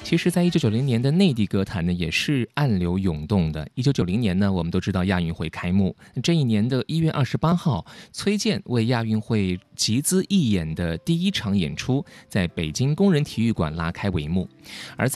其实在1990年的内地歌坛呢，也是暗流涌动的。1990年呢，我们都知道亚运会开幕，这一年的1月28号，崔健为亚运会集资义演的第一场演出，在北京工人体育馆拉开帷幕。而